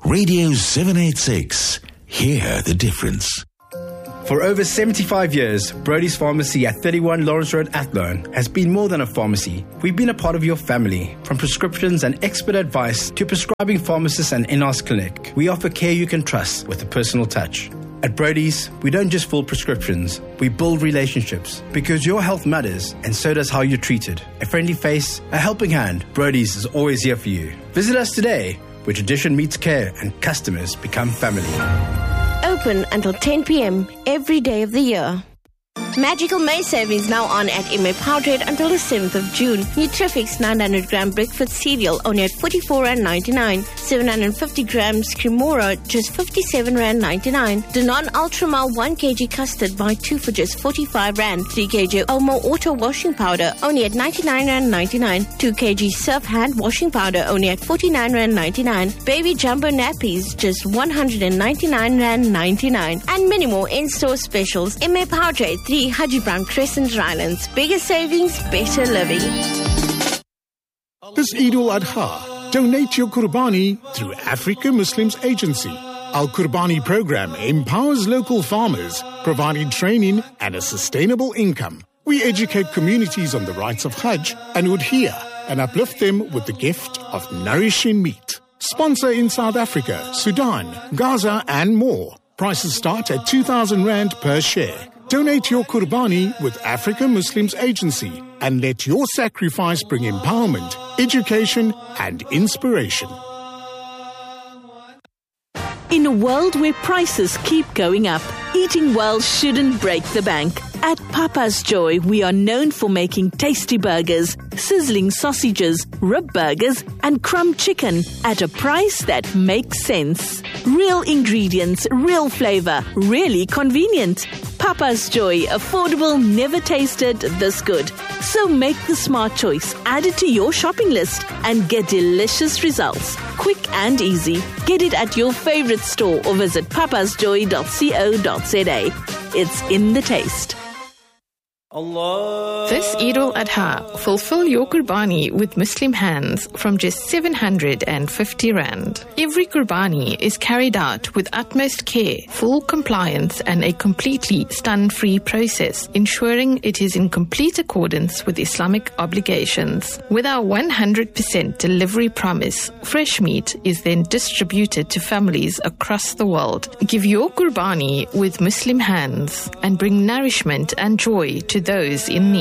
Radio 786. Hear the difference. For over 75 years, Brody's Pharmacy at 31 Lawrence Road, Athlone, has been more than a pharmacy. We've been a part of your family, from prescriptions and expert advice to prescribing pharmacists and in-house clinic. We offer care you can trust with a personal touch. At Brody's, we don't just fill prescriptions, we build relationships. Because your health matters, and so does how you're treated. A friendly face, a helping hand, Brody's is always here for you. Visit us today, where tradition meets care and customers become family. Open until 10 p.m. every day of the year. Magical May savings now on at MA Powderhead until the 7th of June. Nutrifix 900 gram breakfast cereal only at R44.99. 750 grams Cremora just R57.99. Danone Ultramal 1 kg custard buy 2 for just R45. 3 kg Omo Auto washing powder only at R99.99. 2 kg Surf hand washing powder only at R49.99. Baby jumbo nappies just R199.99. And many more in-store specials. MA Powderhead 3 Haji Brown Crescent, Rylands. Bigger savings, better living. This Eid al-Adha, donate your Qurbani through Africa Muslims Agency. Our Qurbani program empowers local farmers, providing training and a sustainable income. We educate communities on the rights of Hajj and Udhiyah and uplift them with the gift of nourishing meat. Sponsor in South Africa, Sudan, Gaza and more. Prices start at 2,000 Rand per share. Donate your Qurbani with Africa Muslims Agency and let your sacrifice bring empowerment, education and inspiration. In a world where prices keep going up, eating well shouldn't break the bank. At Papa's Joy, we are known for making tasty burgers, sizzling sausages, rib burgers, and crumb chicken at a price that makes sense. Real ingredients, real flavor, really convenient. Papa's Joy, affordable, never tasted this good. So make the smart choice, add it to your shopping list, and get delicious results. Quick and easy. Get it at your favorite store or visit papasjoy.co.za. It's in the taste. This Eid al-Adha, fulfill your Qurbani with Muslim hands from just 750 Rand. Every Qurbani is carried out with utmost care, full compliance and a completely stun-free process, ensuring it is in complete accordance with Islamic obligations. With our 100% delivery promise, fresh meat is then distributed to families across the world. Give your Qurbani with Muslim hands and bring nourishment and joy to those in need.